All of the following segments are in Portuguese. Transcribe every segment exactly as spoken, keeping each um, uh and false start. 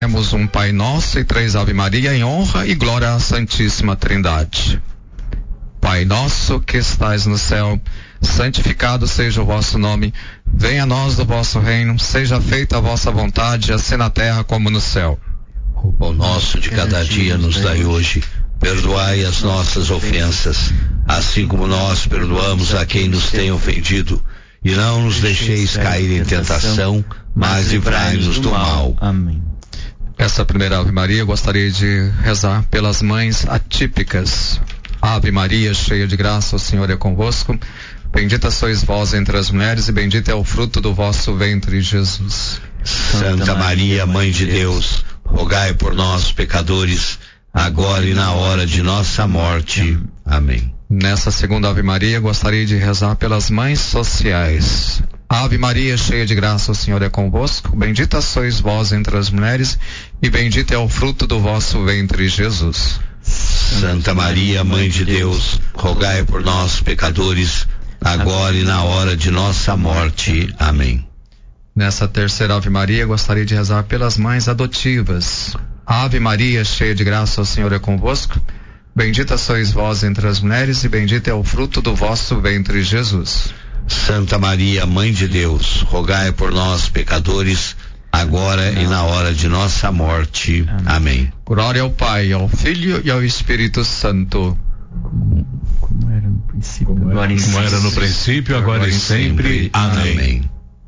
Temos um Pai Nosso e três Ave Maria em honra e glória à Santíssima Trindade. Pai nosso que estais no céu, santificado seja o vosso nome. Venha a nós do vosso reino, seja feita a vossa vontade, assim na terra como no céu. O pão nosso de cada dia nos dai hoje. Perdoai as nossas ofensas, assim como nós perdoamos a quem nos tem ofendido. E não nos deixeis cair em tentação, mas livrai-nos do mal. Amém. Essa primeira Ave Maria eu gostaria de rezar pelas mães atípicas. Ave Maria, cheia de graça, o Senhor é convosco. Bendita sois vós entre as mulheres e bendito é o fruto do vosso ventre, Jesus. Santa Maria, Mãe de Deus, rogai por nós, pecadores, agora e na hora de nossa morte. Amém. Nessa segunda Ave Maria, gostaria de rezar pelas mães sociais. Ave Maria, cheia de graça, o Senhor é convosco. Bendita sois vós entre as mulheres e bendito é o fruto do vosso ventre, Jesus. Santa Maria, Mãe de Deus, rogai por nós, pecadores, agora e na hora de nossa morte. Amém. Nessa terceira Ave Maria, gostaria de rezar pelas mães adotivas. Ave Maria, cheia de graça, o Senhor é convosco. Bendita sois vós entre as mulheres e bendito é o fruto do vosso ventre, Jesus. Santa Maria, Mãe de Deus, rogai por nós, pecadores, agora e na hora de nossa morte. Amém. Glória ao Pai, ao Filho e ao Espírito Santo. Como, como era no princípio, como agora era, como era no princípio, agora, agora e sempre. sempre. Amém. Amém.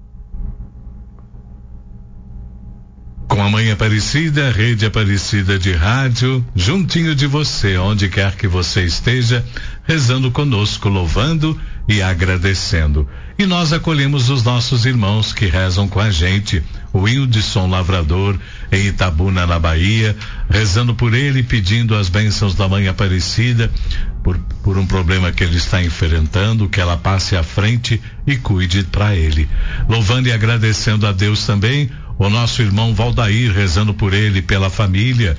Com a Mãe Aparecida, Rede Aparecida de Rádio, juntinho de você, onde quer que você esteja, rezando conosco, louvando e agradecendo. E nós acolhemos os nossos irmãos que rezam com a gente. O Wildson Lavrador, em Itabuna, na Bahia, rezando por ele, pedindo as bênçãos da Mãe Aparecida, por, por um problema que ele está enfrentando, que ela passe à frente e cuide para ele. Louvando e agradecendo a Deus também, o nosso irmão Valdair, rezando por ele, pela família.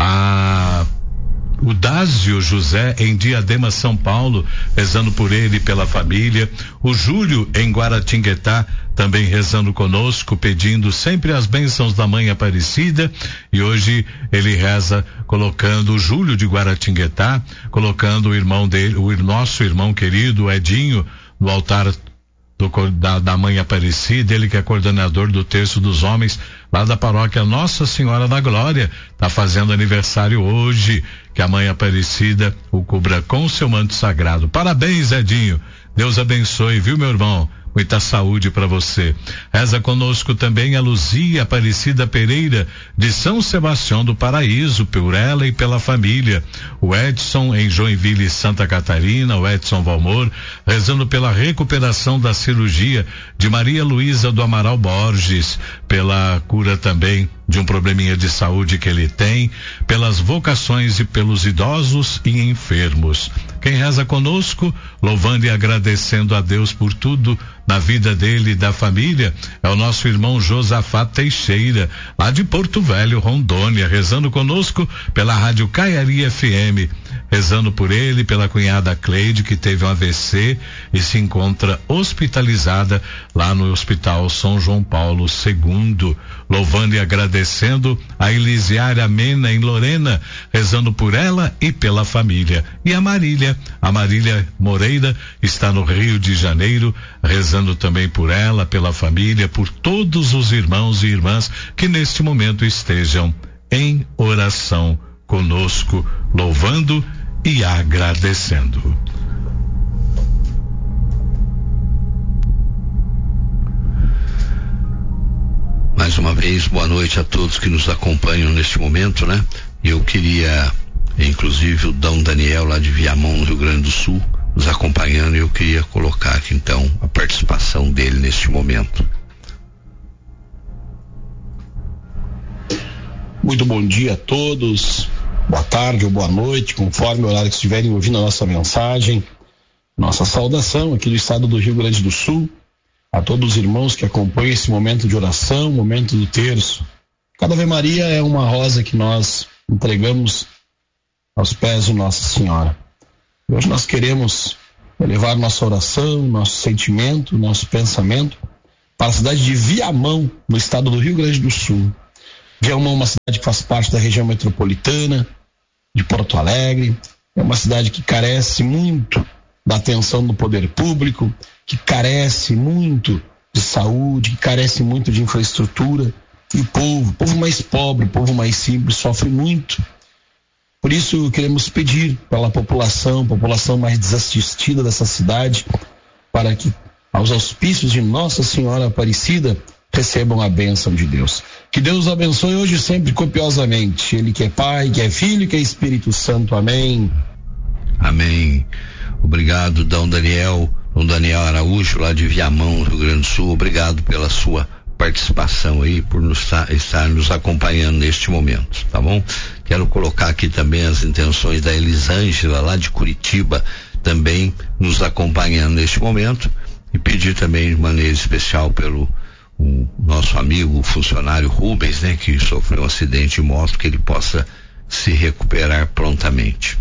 A O Dásio José, em Diadema, São Paulo, rezando por ele e pela família. O Júlio, em Guaratinguetá, também rezando conosco, pedindo sempre as bênçãos da Mãe Aparecida. E hoje ele reza colocando o Júlio de Guaratinguetá, colocando o irmão dele, o nosso irmão querido Edinho, no altar do, da, da Mãe Aparecida, ele que é coordenador do Terço dos Homens, lá da paróquia Nossa Senhora da Glória, tá fazendo aniversário hoje. Que a Mãe Aparecida o cubra com seu manto sagrado. Parabéns, Edinho. Deus abençoe, viu, meu irmão? Muita saúde para você. Reza conosco também a Luzia Aparecida Pereira, de São Sebastião do Paraíso, por ela e pela família. O Edson, em Joinville, Santa Catarina, o Edson Valmor, rezando pela recuperação da cirurgia de Maria Luísa do Amaral Borges, pela cura também de um probleminha de saúde que ele tem, pelas vocações e pelos idosos e enfermos. Quem reza conosco, louvando e agradecendo a Deus por tudo na vida dele e da família, é o nosso irmão Josafá Teixeira, lá de Porto Velho, Rondônia, rezando conosco pela Rádio Caiari F M, rezando por ele, pela cunhada Cleide, que teve um A V C e se encontra hospitalizada lá no Hospital São João Paulo segundo, louvando e agradecendo a Elisiária Mena, em Lorena, rezando por ela e pela família. E a Marília, a Marília Moreira, está no Rio de Janeiro, rezando também por ela, pela família, por todos os irmãos e irmãs que neste momento estejam em oração conosco, louvando e agradecendo. Mais uma vez, boa noite a todos que nos acompanham neste momento, né? Eu queria, inclusive o Dom Daniel lá de Viamão, no Rio Grande do Sul, nos acompanhando, e eu queria colocar aqui então a participação dele neste momento. Muito bom dia a todos, boa tarde ou boa noite, conforme o horário que estiverem ouvindo a nossa mensagem. Nossa saudação aqui do estado do Rio Grande do Sul, a todos os irmãos que acompanham esse momento de oração, momento do terço. Cada Ave Maria é uma rosa que nós entregamos aos pés de Nossa Senhora. Hoje nós queremos elevar nossa oração, nosso sentimento, nosso pensamento para a cidade de Viamão, no estado do Rio Grande do Sul. Viamão é uma cidade que faz parte da região metropolitana de Porto Alegre, é uma cidade que carece muito da atenção do poder público, que carece muito de saúde, que carece muito de infraestrutura, e o povo, o povo mais pobre, o povo mais simples sofre muito. Por isso queremos pedir pela população, população mais desassistida dessa cidade, para que aos auspícios de Nossa Senhora Aparecida recebam a bênção de Deus. Que Deus abençoe hoje sempre copiosamente. Ele que é Pai, que é Filho, que é Espírito Santo. Amém. Amém. Obrigado, Dom Daniel, Dom Daniel Araújo, lá de Viamão, Rio Grande do Sul. Obrigado pela sua participação aí, por nos, estar nos acompanhando neste momento, tá bom? Quero colocar aqui também as intenções da Elisângela, lá de Curitiba, também nos acompanhando neste momento, e pedir também de maneira especial pelo o nosso amigo, o funcionário Rubens, né, que sofreu um acidente de moto, que ele possa se recuperar prontamente.